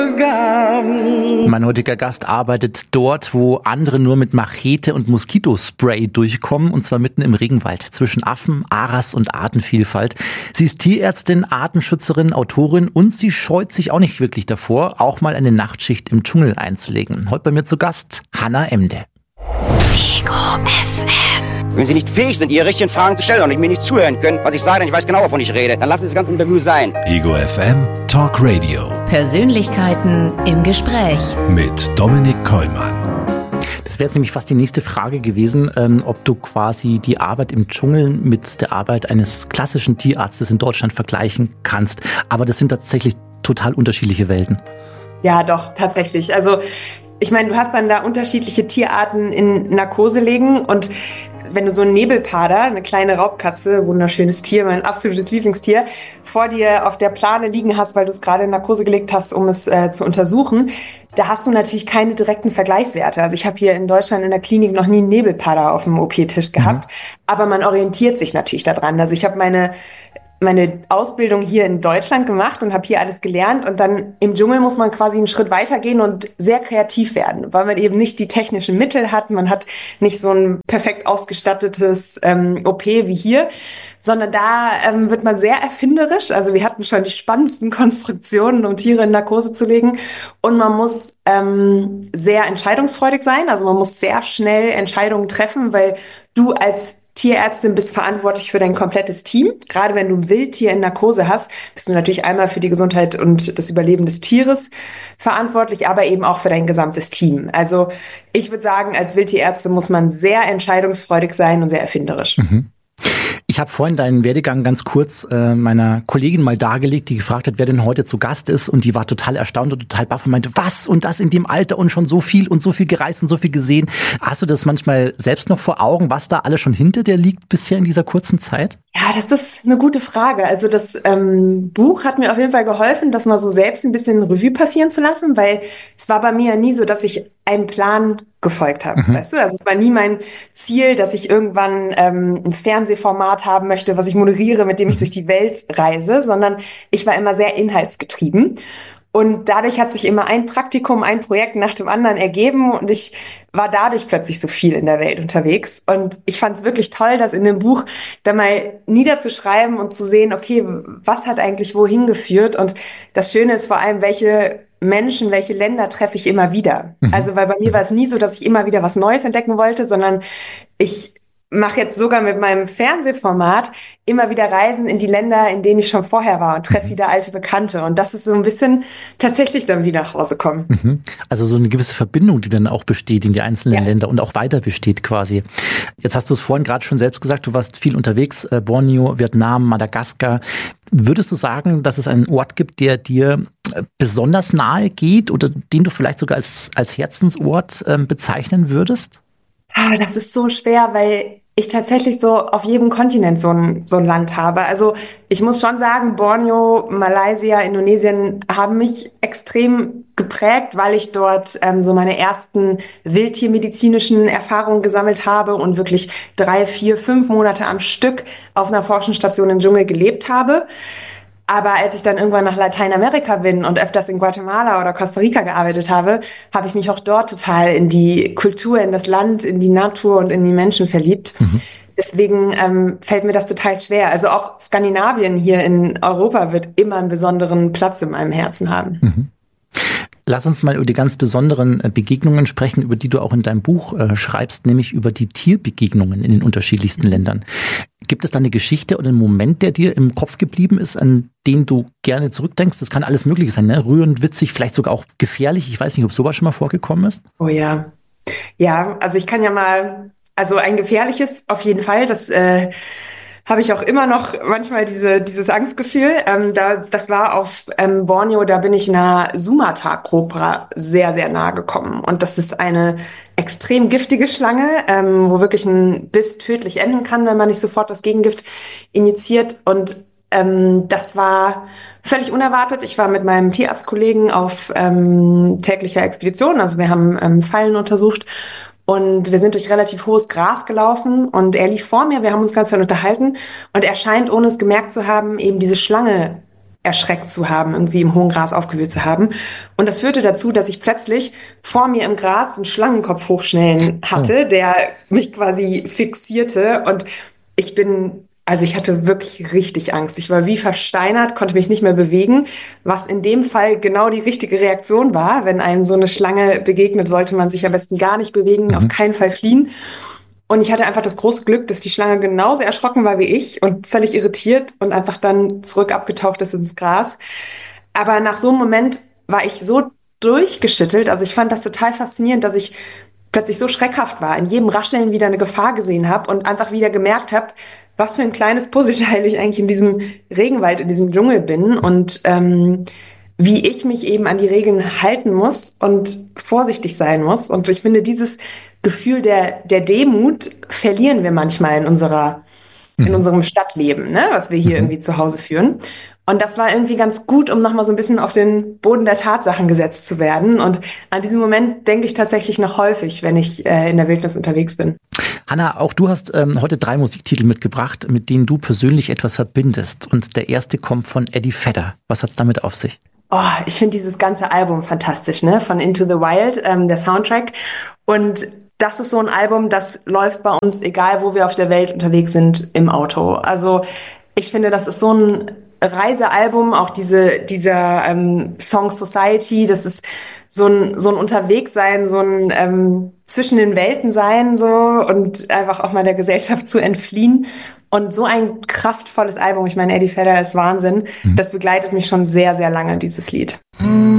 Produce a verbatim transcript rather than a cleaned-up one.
Mein heutiger Gast arbeitet dort, wo andere nur mit Machete und Moskitospray durchkommen, und zwar mitten im Regenwald zwischen Affen, Aras und Artenvielfalt. Sie ist Tierärztin, Artenschützerin, Autorin und sie scheut sich auch nicht wirklich davor, auch mal eine Nachtschicht im Dschungel einzulegen. Heute bei mir zu Gast Hanna Emde. Ego F M. Wenn Sie nicht fähig sind, Ihre richtigen Fragen zu stellen und mir nicht zuhören können, was ich sage, denn ich weiß genau, wovon ich rede, dann lassen Sie das ganze Interview sein. Ego F M Talk Radio. Persönlichkeiten im Gespräch. Mit Dominik Kollmann. Das wäre jetzt nämlich fast die nächste Frage gewesen, ähm, ob du quasi die Arbeit im Dschungel mit der Arbeit eines klassischen Tierarztes in Deutschland vergleichen kannst. Aber das sind tatsächlich total unterschiedliche Welten. Ja, doch, tatsächlich. Also ich meine, du hast dann da unterschiedliche Tierarten in Narkose legen, und wenn du so einen Nebelpader, eine kleine Raubkatze, wunderschönes Tier, mein absolutes Lieblingstier, vor dir auf der Plane liegen hast, weil du es gerade in Narkose gelegt hast, um es äh, zu untersuchen, da hast du natürlich keine direkten Vergleichswerte. Also ich habe hier in Deutschland in der Klinik noch nie einen Nebelpader auf dem O P-Tisch gehabt, mhm. aber man orientiert sich natürlich daran. Also ich habe meine meine Ausbildung hier in Deutschland gemacht und habe hier alles gelernt, und dann im Dschungel muss man quasi einen Schritt weiter gehen und sehr kreativ werden, weil man eben nicht die technischen Mittel hat, man hat nicht so ein perfekt ausgestattetes ähm, O P wie hier, sondern da ähm, wird man sehr erfinderisch. Also wir hatten schon die spannendsten Konstruktionen, um Tiere in Narkose zu legen, und man muss ähm, sehr entscheidungsfreudig sein, also man muss sehr schnell Entscheidungen treffen, weil du als Tierärztin bist verantwortlich für dein komplettes Team. Gerade wenn du ein Wildtier in Narkose hast, bist du natürlich einmal für die Gesundheit und das Überleben des Tieres verantwortlich, aber eben auch für dein gesamtes Team. Also ich würde sagen, als Wildtierärztin muss man sehr entscheidungsfreudig sein und sehr erfinderisch. Mhm. Ich habe vorhin deinen Werdegang ganz kurz äh, meiner Kollegin mal dargelegt, die gefragt hat, wer denn heute zu Gast ist, und die war total erstaunt und total baff und meinte, was, und das in dem Alter und schon so viel und so viel gereist und so viel gesehen. Hast du das manchmal selbst noch vor Augen, was da alles schon hinter dir liegt bisher in dieser kurzen Zeit? Ja, das ist eine gute Frage. Also das ähm, Buch hat mir auf jeden Fall geholfen, das mal so selbst ein bisschen Revue passieren zu lassen, weil es war bei mir ja nie so, dass ich einem Plan gefolgt habe, mhm. weißt du? Also es war nie mein Ziel, dass ich irgendwann ähm, ein Fernsehformat haben möchte, was ich moderiere, mit dem ich durch die Welt reise, sondern ich war immer sehr inhaltsgetrieben. Und dadurch hat sich immer ein Praktikum, ein Projekt nach dem anderen ergeben, und ich war dadurch plötzlich so viel in der Welt unterwegs. Und ich fand es wirklich toll, das in dem Buch da mal niederzuschreiben und zu sehen, okay, was hat eigentlich wohin geführt? Und das Schöne ist vor allem, welche Menschen, welche Länder treffe ich immer wieder. Mhm. Also weil bei mir war es nie so, dass ich immer wieder was Neues entdecken wollte, sondern ich mache jetzt sogar mit meinem Fernsehformat immer wieder Reisen in die Länder, in denen ich schon vorher war, und treffe wieder alte Bekannte. Und das ist so ein bisschen tatsächlich dann wieder nach Hause kommen. Mhm. Also so eine gewisse Verbindung, die dann auch besteht in die einzelnen ja. Länder und auch weiter besteht quasi. Jetzt hast du es vorhin gerade schon selbst gesagt, du warst viel unterwegs, äh, Borneo, Vietnam, Madagaskar. Würdest du sagen, dass es einen Ort gibt, der dir besonders nahe geht oder den du vielleicht sogar als, als Herzensort äh, bezeichnen würdest? Ah, das ist so schwer, weil ich tatsächlich so auf jedem Kontinent so ein, so ein Land habe. Also ich muss schon sagen, Borneo, Malaysia, Indonesien haben mich extrem geprägt, weil ich dort ähm, so meine ersten wildtiermedizinischen Erfahrungen gesammelt habe und wirklich drei, vier, fünf Monate am Stück auf einer Forschungsstation im Dschungel gelebt habe. Aber als ich dann irgendwann nach Lateinamerika bin und öfters in Guatemala oder Costa Rica gearbeitet habe, habe ich mich auch dort total in die Kultur, in das Land, in die Natur und in die Menschen verliebt. Mhm. Deswegen ähm, fällt mir das total schwer. Also auch Skandinavien hier in Europa wird immer einen besonderen Platz in meinem Herzen haben. Mhm. Lass uns mal über die ganz besonderen Begegnungen sprechen, über die du auch in deinem Buch äh, schreibst, nämlich über die Tierbegegnungen in den unterschiedlichsten Ländern. Gibt es da eine Geschichte oder einen Moment, der dir im Kopf geblieben ist, an den du gerne zurückdenkst? Das kann alles Mögliche sein, ne? Rührend, witzig, vielleicht sogar auch gefährlich. Ich weiß nicht, ob sowas schon mal vorgekommen ist. Oh ja. Ja, also ich kann ja mal, also ein gefährliches auf jeden Fall, das äh, habe ich auch immer noch manchmal diese dieses Angstgefühl. Ähm, da, das war auf ähm, Borneo, da bin ich einer Sumatra-Kobra sehr, sehr nahe gekommen. Und das ist eine extrem giftige Schlange, ähm, wo wirklich ein Biss tödlich enden kann, wenn man nicht sofort das Gegengift injiziert. Und ähm, das war völlig unerwartet. Ich war mit meinem Tierarztkollegen auf ähm, täglicher Expedition. Also wir haben ähm, Fallen untersucht. Und wir sind durch relativ hohes Gras gelaufen und er lief vor mir, wir haben uns ganz viel unterhalten und er scheint, ohne es gemerkt zu haben, eben diese Schlange erschreckt zu haben, irgendwie im hohen Gras aufgewühlt zu haben. Und das führte dazu, dass ich plötzlich vor mir im Gras einen Schlangenkopf hochschnellen hatte, oh. der mich quasi fixierte. Und ich bin, also ich hatte wirklich richtig Angst. Ich war wie versteinert, konnte mich nicht mehr bewegen, was in dem Fall genau die richtige Reaktion war. Wenn einem so eine Schlange begegnet, sollte man sich am besten gar nicht bewegen, mhm. auf keinen Fall fliehen. Und ich hatte einfach das große Glück, dass die Schlange genauso erschrocken war wie ich und völlig irritiert und einfach dann zurück abgetaucht ist ins Gras. Aber nach so einem Moment war ich so durchgeschüttelt. Also ich fand das total faszinierend, dass ich plötzlich so schreckhaft war, in jedem Rascheln wieder eine Gefahr gesehen habe und einfach wieder gemerkt habe, was für ein kleines Puzzleteil ich eigentlich in diesem Regenwald, in diesem Dschungel bin und ähm, wie ich mich eben an die Regeln halten muss und vorsichtig sein muss. Und ich finde, dieses Gefühl der, der Demut verlieren wir manchmal in unserer, mhm. in unserem Stadtleben, ne, was wir hier mhm. irgendwie zu Hause führen. Und das war irgendwie ganz gut, um nochmal so ein bisschen auf den Boden der Tatsachen gesetzt zu werden. Und an diesen Moment denke ich tatsächlich noch häufig, wenn ich äh, in der Wildnis unterwegs bin. Hanna, auch du hast ähm, heute drei Musiktitel mitgebracht, mit denen du persönlich etwas verbindest. Und der erste kommt von Eddie Vedder. Was hat's damit auf sich? Oh, ich finde dieses ganze Album fantastisch, ne? Von Into the Wild, ähm, der Soundtrack. Und das ist so ein Album, das läuft bei uns, egal wo wir auf der Welt unterwegs sind, im Auto. Also ich finde, das ist so ein Reisealbum, auch diese dieser ähm, Song Society, das ist so ein so ein Unterwegssein, so ein ähm, zwischen den Welten sein so und einfach auch mal der Gesellschaft zu entfliehen. Und so ein kraftvolles Album, ich meine, Eddie Vedder ist Wahnsinn, mhm. das begleitet mich schon sehr, sehr lange, dieses Lied.